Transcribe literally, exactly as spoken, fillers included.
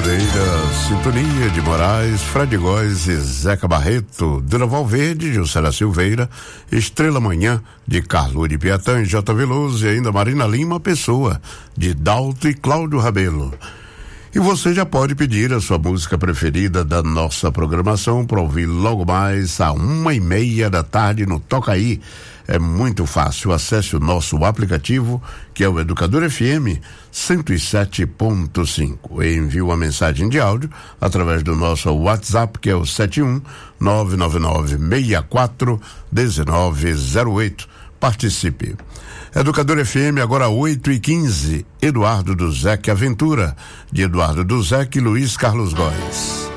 Oliveira, Sintonia de Moraes, Fred Góes e Zeca Barreto, Duraval Verde, Juscelia Silveira, Estrela Manhã, de Carlo de Piatã e J. Veloso, e ainda Marina Lima Pessoa, de Dalto e Cláudio Rabelo. E você já pode pedir a sua música preferida da nossa programação para ouvir logo mais a uma e meia da tarde no Toca Aí. É muito fácil, acesse o nosso aplicativo, que é o Educador F M cento e sete ponto cinco. E envie uma mensagem de áudio através do nosso WhatsApp, que é o sete um nove nove nove seis quatro um nove zero oito. Participe. Educador F M, agora oito e quinze. Eduardo Duzec Aventura, de Eduardo Duzec e Luiz Carlos Góes.